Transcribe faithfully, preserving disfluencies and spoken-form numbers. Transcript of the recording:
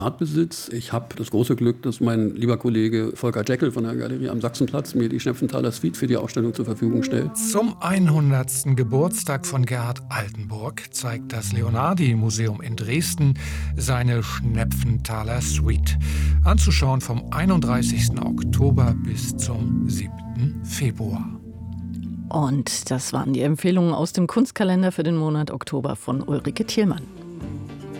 Artbesitz. Ich habe das große Glück, dass mein lieber Kollege Volker Jeckel von der Galerie am Sachsenplatz mir die Schnepfenthaler Suite für die Ausstellung zur Verfügung stellt. Zum hundertsten Geburtstag von Gerhard Altenburg zeigt das Leonhardi-Museum in Dresden seine Schnepfenthaler Suite. Anzuschauen vom einunddreißigsten Oktober bis zum siebten Februar. Und das waren die Empfehlungen aus dem Kunstkalender für den Monat Oktober von Ulrike Thielmann.